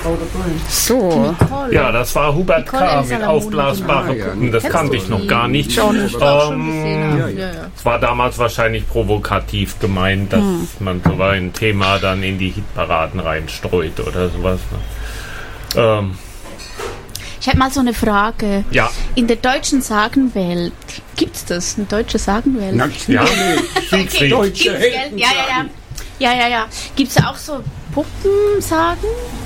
So. Ja, das war Hubert K. mit aufblasbare Puppen. Das kannte ich noch gar nicht. Es war damals wahrscheinlich provokativ gemeint, dass man so ein Thema dann in die Hitparaden reinstreut oder sowas. Ich habe mal so eine Frage. Ja. In der deutschen Sagenwelt, gibt's das? Eine deutsche Sagenwelt? Ja, okay. Deutsche Helden. Ja. Gibt's auch so Puppensagen?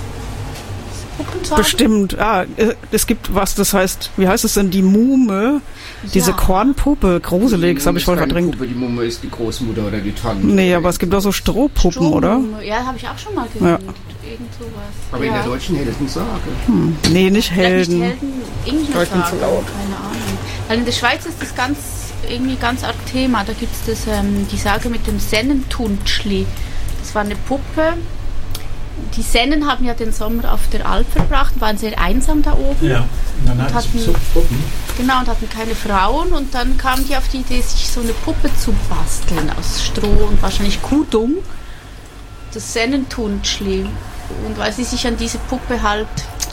Bestimmt. Es gibt was, das heißt, wie heißt es denn, die Muhme? Diese Kornpuppe, gruselig, das habe ich voll verdrängt. Die Mumme ist die Großmutter oder die Tante. Nee, aber es gibt auch so Strohpuppen, oder? Ja, habe ich auch schon mal gehört. Ja. Irgend sowas. Aber in der deutschen Heldensage. Nee, nicht Helden. Nicht Helden, irgendeine Sage, keine Ahnung. Weil in der Schweiz ist das irgendwie ganz arg Thema. Da gibt es die Sage mit dem Sennentunschli. Das war eine Puppe. Die Sennen haben ja den Sommer auf der Alp verbracht, waren sehr einsam da oben. Ja, und dann hatten sie Puppen. Genau, und hatten keine Frauen. Und dann kamen die auf die Idee, sich so eine Puppe zu basteln aus Stroh und wahrscheinlich Kuhdung. Das Sennentunschli. Und weil sie sich an diese Puppe halt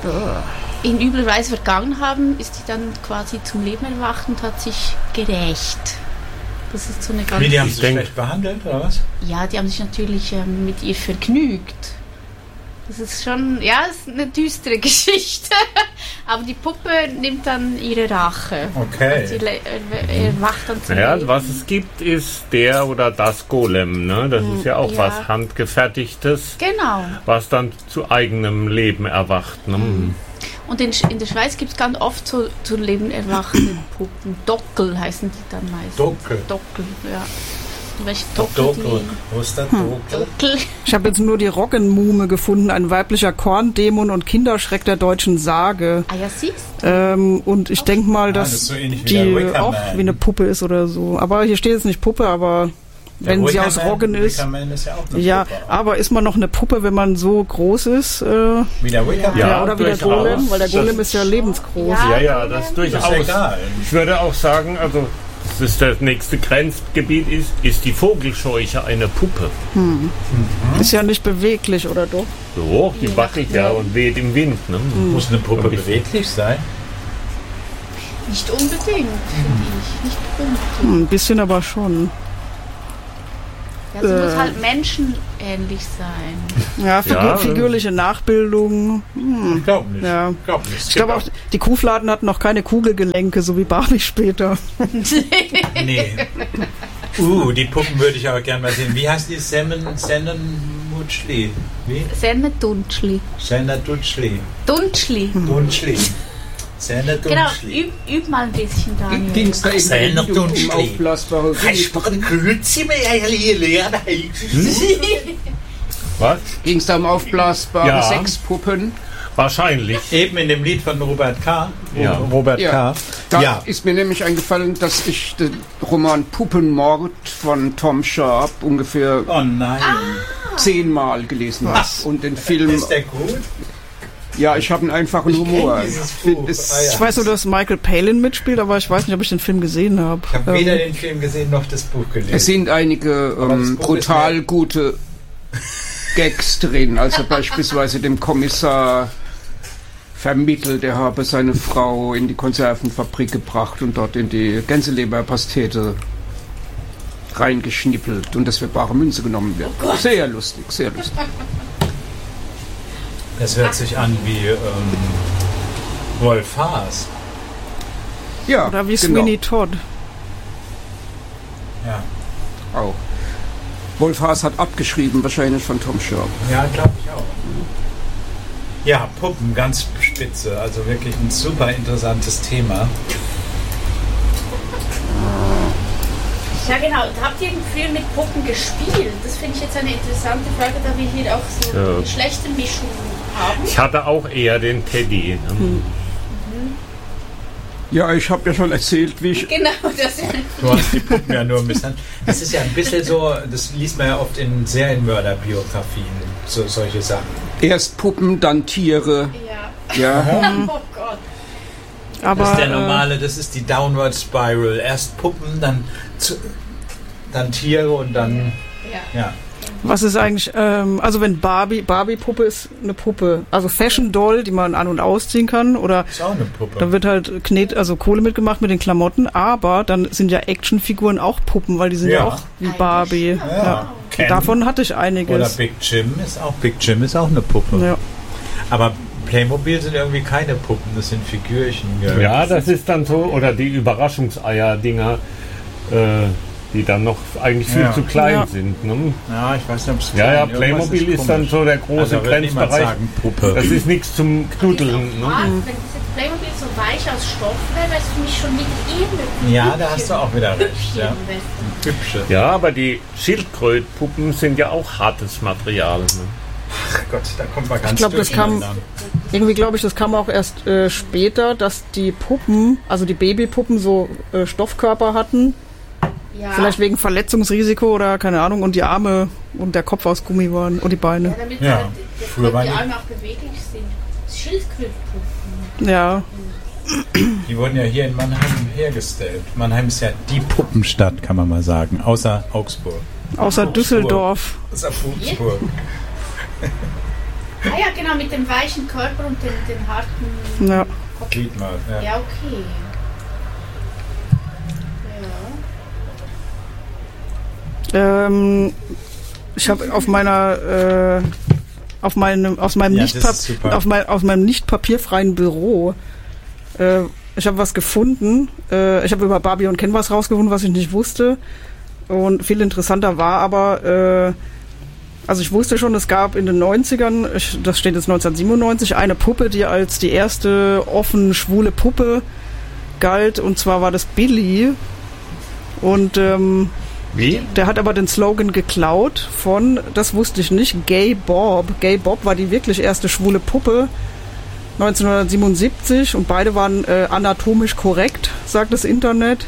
in übler Weise vergangen haben, ist die dann quasi zum Leben erwacht und hat sich gerächt. Das ist so eine ganz... Wie, die haben sie schlecht behandelt, oder was? Ja, die haben sich natürlich mit ihr vergnügt. Das ist schon, das ist eine düstere Geschichte. Aber die Puppe nimmt dann ihre Rache. Okay. Sie erwacht dann zum Naja, Leben. was es gibt, ist der oder das Golem. Ne? Das ist ja auch was Handgefertigtes, Genau. was dann zu eigenem Leben erwacht. Ne? Und in der Schweiz gibt es ganz oft so zu Leben erwachende Puppen. Dockel heißen die dann meistens. Dockel, ja. Welche Dockel? Wo ist der Dockel? Ich habe jetzt nur die Roggenmuhme gefunden, ein weiblicher Korndämon und Kinderschreck der deutschen Sage. Ah ja, siehst und ich denke mal, das dass ist so ähnlich wie die der auch wie eine Puppe ist oder so. Aber hier steht jetzt nicht Puppe, aber wenn sie aus Roggen ist. Ist ja, auch eine Puppe. Aber ist man noch eine Puppe, wenn man so groß ist? Wie der Wickerman. Ja, oder wie der durchaus. Golem, weil der Golem ist ja lebensgroß. Ja, das durchaus. Das ist egal. Ich würde auch sagen, also das nächste Grenzgebiet ist die Vogelscheuche eine Puppe. Ist ja nicht beweglich, oder doch? So, die wackelt ja und weht im Wind. Ne? Muss eine Puppe beweglich sein? Nicht unbedingt, finde ich. Nicht unbedingt. Ein bisschen aber schon. Ja, sie muss halt menschenähnlich sein. Ja, figürliche Nachbildung. Ich glaube nicht. Ja. Ich Ich glaube auch, die Kuhfladen hatten noch keine Kugelgelenke, so wie Barbie später. Nee. Die Puppen würde ich aber gerne mal sehen. Wie heißt die? Sennenmutschli? Wie? Sennentunschli. Sennentunschli. Dunschli. Dunschli. Genau, üb mal ein bisschen, Daniel. Ging es da irgendwie um aufblasbare Was? Ging es da um aufblasbare Sexpuppen? Wahrscheinlich. Eben in dem Lied von Robert K. Ja. Robert K. Da ist mir nämlich eingefallen, dass ich den Roman Puppenmord von Tom Sharp ungefähr 10-mal gelesen habe. Und den Film... Ist der gut? Ja, ich habe einen einfachen Humor. Ich weiß nur, dass Michael Palin mitspielt, aber ich weiß nicht, ob ich den Film gesehen habe. Ich habe weder den Film gesehen noch das Buch gelesen. Es sind einige brutal gute Gags drin. Also beispielsweise dem Kommissar vermittelt, er habe seine Frau in die Konservenfabrik gebracht und dort in die Gänseleberpastete reingeschnippelt und das für bare Münze genommen wird. Sehr lustig, sehr lustig. Das hört sich an wie Wolf Haas. Ja, Oder wie genau. Sweeney Todd. Ja. Auch. Wolf Haas hat abgeschrieben, wahrscheinlich von Tom Sharp. Ja, glaube ich auch. Ja, Puppen, ganz spitze. Also wirklich ein super interessantes Thema. Ja genau, habt ihr früher mit Puppen gespielt? Das finde ich jetzt eine interessante Frage, da wir hier auch so eine schlechte Mischung haben. Ich hatte auch eher den Teddy. Ne? Ja, ich habe ja schon erzählt, wie ich... Genau, das Du hast die Puppen ja nur ein bisschen... Das ist ja ein bisschen so, das liest man ja oft in Serienmörderbiografien, solche Sachen. Erst Puppen, dann Tiere. Ja. Ja. Oh Gott. Aber, Das ist der normale, das ist die Downward Spiral. Erst Puppen, dann Tiere und dann... Ja. Was ist eigentlich, also wenn Barbie-Puppe ist eine Puppe, also Fashion Doll, die man an- und ausziehen kann, oder Ist auch eine Puppe. da wird halt Kohle mitgemacht mit den Klamotten, aber dann sind ja Actionfiguren auch Puppen, weil die sind ja auch wie Barbie. Ja. Ken. Davon hatte ich einiges. Oder Big Jim ist auch eine Puppe. Ja. Aber Playmobil sind irgendwie keine Puppen, das sind Figürchen. Ja, das ist dann so, oder die Überraschungseier-Dinger, die dann noch eigentlich viel zu klein sind. Ne? Ja, ich weiß nicht, ob es Ja, Playmobil ist dann so der große Grenzbereich. Puppe. Das ist nichts zum Knuddeln. Ne? Wenn das Playmobil so weich aus Stoff wäre, wäre es für mich schon wieder Ja, da hast du auch wieder recht. Ja. Hübsche. Ja, aber die Schildkrötpuppen sind ja auch hartes Material. Ne? Ach Gott, da kommt man ganz Ich glaube, das kam auch erst später, dass die Puppen, also die Babypuppen so Stoffkörper hatten. Ja. Vielleicht wegen Verletzungsrisiko oder keine Ahnung, und die Arme und der Kopf aus Gummi waren und die Beine. Ja, damit Ja. die Arme auch beweglich sind. Schildkrötenpuppen. Ja. Die wurden ja hier in Mannheim hergestellt. Mannheim ist ja die Puppenstadt, kann man mal sagen, außer Augsburg. Außer Düsseldorf. Außer Augsburg. Ah ja, genau, mit dem weichen Körper und den harten... Ja. Glied mal. Ja. Ja, okay. Ich habe auf meiner aus meinem Ja, nicht das ist super. aus meinem nicht papierfreien Büro ich habe was gefunden. Ich habe über Barbie und Ken was rausgefunden, was ich nicht wusste, und viel interessanter war aber also ich wusste schon, es gab in den 90ern, das steht jetzt 1997, eine Puppe, die als die erste offen schwule Puppe galt, und zwar war das Billy. Und Wie? der hat aber den Slogan geklaut von, das wusste ich nicht, Gay Bob. Gay Bob war die wirklich erste schwule Puppe 1977, und beide waren anatomisch korrekt, sagt das Internet.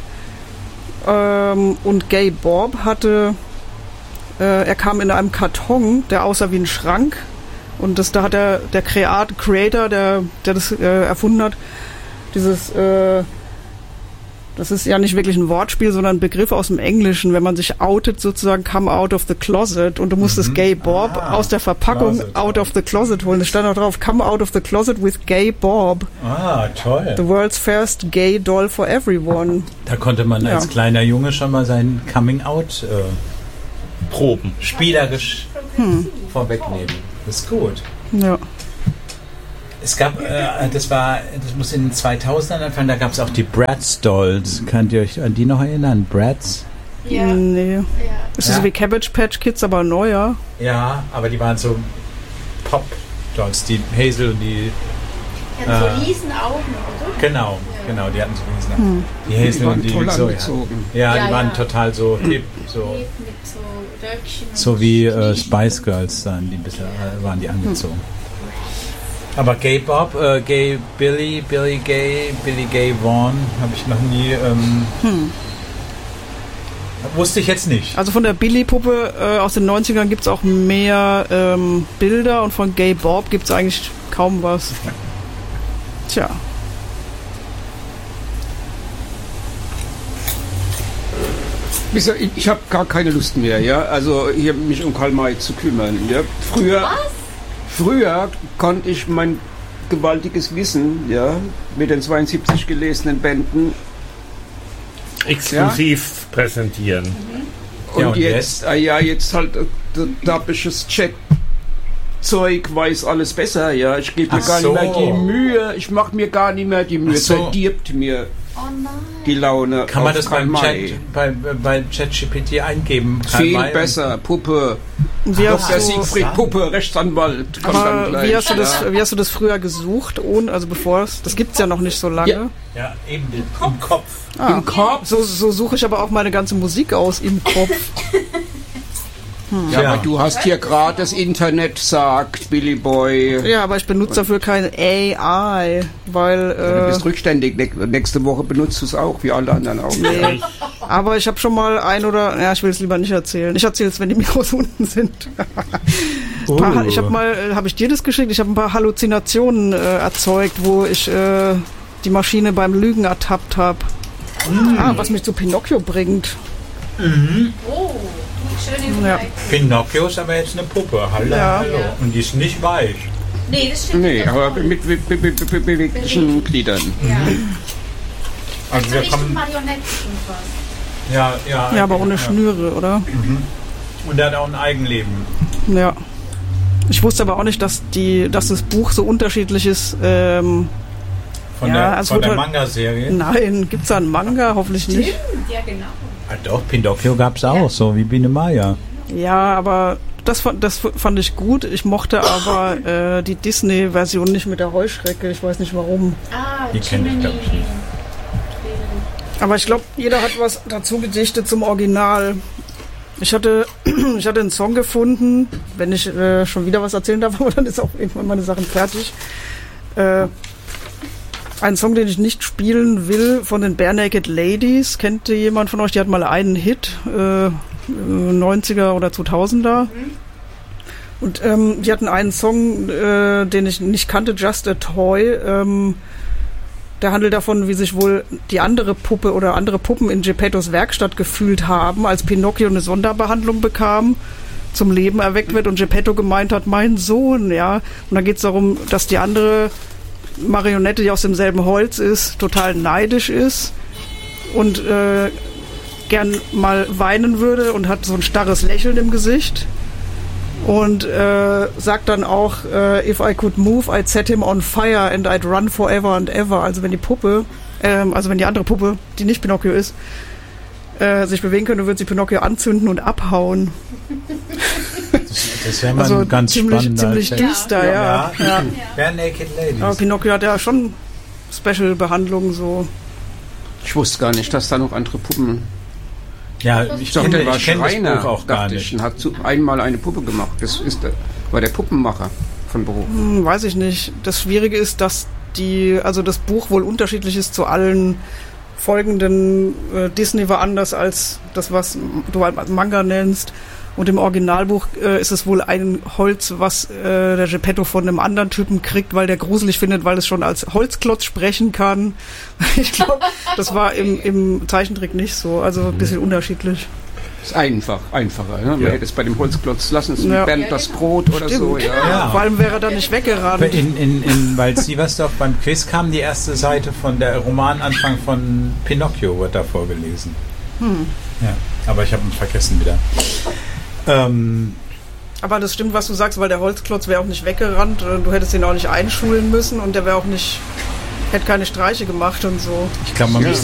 Und Gay Bob hatte, er kam in einem Karton, der aussah wie ein Schrank, und da hat der Creator, der das erfunden hat, dieses das ist ja nicht wirklich ein Wortspiel, sondern ein Begriff aus dem Englischen, wenn man sich outet, sozusagen come out of the closet, und du musstest Gay Bob aus der Verpackung Closet, out of the closet holen. Es stand auch drauf, come out of the closet with Gay Bob. Ah, toll. The world's first gay doll for everyone. Da konnte man als kleiner Junge schon mal sein Coming-out Proben. spielerisch vorwegnehmen. Das ist gut. Ja. Es gab, das muss in den 2000ern anfangen, da gab es auch die Bratz Dolls. Könnt ihr euch an die noch erinnern? Bratz? Ja. Nee. Ja. Es ist so wie Cabbage Patch Kids, aber neuer. Ja, aber die waren so Pop-Dolls, die Hazel und die... Die hatten so riesen Augen, oder? Genau, die hatten so riesen Augen. Die Hazel und die toll Victoria. angezogen. Ja, Ja, die waren ja. total so hip, so... Mit so Röckchen. So wie Spice Girls dann, die bisher waren die angezogen. Aber Gay Bob, Gay Billy Gay Vaughn habe ich noch nie. Wusste ich jetzt nicht. Also von der Billy-Puppe aus den 90ern gibt es auch mehr Bilder, und von Gay Bob gibt es eigentlich kaum was. Tja. Ich habe gar keine Lust mehr, ja. Also hier mich um Karl May zu kümmern. Ja. Früher konnte ich mein gewaltiges Wissen, ja, mit den 72 gelesenen Bänden Exklusiv präsentieren. und, Ja, und jetzt halt dapisches Chat-Zeug weiß alles besser, ja. Ich gebe mir Ach gar so. nicht mehr die Mühe, ich mache mir gar nicht mehr die Mühe, Ach so. verdirbt mir Oh nein. die Laune. Kann man auf das Karl beim May. Chat, bei ChatGPT eingeben? Karl Viel May? besser, Puppe. Wie hast Dr. du, Siegfried Puppe, Rechtsanwalt. Kommt dann aber gleich. wie hast du das früher gesucht? Also bevor das gibt's ja noch nicht so lange. Ja. Ja, eben im Kopf. Im Korb. So suche ich aber auch meine ganze Musik aus im Kopf. Ja, Ja. aber du hast hier gerade das Internet sagt, Billy Boy. Ja, aber ich benutze dafür kein AI, Du weil bist rückständig. Nächste Woche benutzt du es auch, wie alle anderen auch. aber ich habe schon mal ich will es lieber nicht erzählen. Ich erzähle es, wenn die Mikros unten sind. Ich habe ich dir das geschickt? Ich habe ein paar Halluzinationen erzeugt, wo ich die Maschine beim Lügen ertappt habe. Was mich zu Pinocchio bringt. Oh, Ja. Pinocchio ist aber jetzt eine Puppe. Hallo, Ja. hallo. Und die ist nicht weich. Nee, das stimmt. Nee, aber mit beweglichen Gliedern. Ja. Also So wir Richtung kommen. Marionetten schon fast. Ja, aber ohne Schnüre, oder? Und der hat auch ein Eigenleben. Ja. Ich wusste aber auch nicht, dass das Buch so unterschiedlich ist. Von Ja, also der wird- Manga-Serie. Nein, gibt's da einen Manga? Hoffentlich nicht. Stimmt, ja genau. Ah, doch, Pinocchio gab es auch, so wie Biene Maya. Ja, aber das fand ich gut. Ich mochte aber die Disney-Version nicht mit der Heuschrecke. Ich weiß nicht warum. Ah, Die kenn ich, glaub ich, nicht. Aber ich glaube, jeder hat was dazu gedichtet zum Original. Ich hatte einen Song gefunden, wenn ich schon wieder was erzählen darf, aber dann ist auch irgendwann meine Sachen fertig. Ein Song, den ich nicht spielen will, von den Bare Naked Ladies. Kennt jemand von euch? Die hat mal einen Hit, 90er oder 2000er. Und die hatten einen Song, den ich nicht kannte, Just a Toy. Der handelt davon, wie sich wohl die andere Puppe oder andere Puppen in Geppettos Werkstatt gefühlt haben, als Pinocchio eine Sonderbehandlung bekam, zum Leben erweckt wird und Geppetto gemeint hat, mein Sohn, ja. Und dann geht es darum, dass die andere Marionette, die aus demselben Holz ist, total neidisch ist und gern mal weinen würde und hat so ein starres Lächeln im Gesicht. Und sagt dann auch, if I could move, I'd set him on fire and I'd run forever and ever. Also wenn die Puppe, wenn die andere Puppe, die nicht Pinocchio ist, sich bewegen könnte, würde sie Pinocchio anzünden und abhauen. Das wäre mal Also ganz spannend. ziemlich düster, ja. Bare Naked Ladies. Aber Pinocchio hat ja schon Special-Behandlungen so. Ich wusste gar nicht, dass da noch andere Puppen. Ja, ich Der kenne war das Schreiner, Buch auch gar dachte nicht. ich, und hat einmal eine Puppe gemacht. War der Puppenmacher von Beruf. Weiß ich nicht. Das Schwierige ist, dass das Buch wohl unterschiedlich ist zu allen folgenden. Disney war anders als das, was du als Manga nennst. Und im Originalbuch ist es wohl ein Holz, was der Geppetto von einem anderen Typen kriegt, weil der gruselig findet, weil es schon als Holzklotz sprechen kann. Ich glaube, das war im Zeichentrick nicht so. Also ein bisschen unterschiedlich. Ist einfacher. Ne? Man hätte es bei dem Holzklotz lassen, es Ja. Bernd das Brot oder so. Ja. Ja. Vor allem wäre er dann nicht weggerannt. Weil Sieversdorf beim Quiz kam die erste Seite von der Romananfang von Pinocchio, wird da vorgelesen. Ja, aber ich habe ihn vergessen wieder. Aber das stimmt, was du sagst, weil der Holzklotz wäre auch nicht weggerannt. Du hättest ihn auch nicht einschulen müssen und der wäre auch nicht, hätte keine Streiche gemacht und so. Ich glaube, man